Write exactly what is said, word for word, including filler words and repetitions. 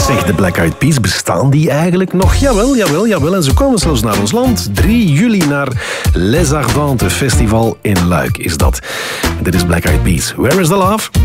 Zeg, de Black Eyed Peas, bestaan die eigenlijk nog? Jawel, jawel, jawel. En ze komen zelfs naar ons land. drie juli naar Les Ardentes Festival in Luik is dat. Dit is Black Eyed Peas. Where is the love?